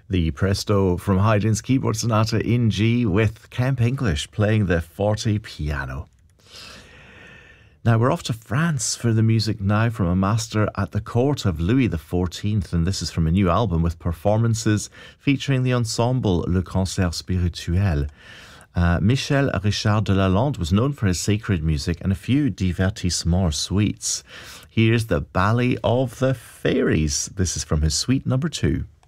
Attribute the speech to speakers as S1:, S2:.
S1: The Presto from Haydn's Keyboard Sonata in G with Kemp English playing the forte piano. Now we're off to France for the music now from a master at the court of Louis XIV, and this is from a new album with performances featuring the ensemble Le Concert Spirituel. Michel Richard de Lalande was known for his sacred music and a few divertissement suites. Here's the Ballet of the Fairies. This is from his suite number 2.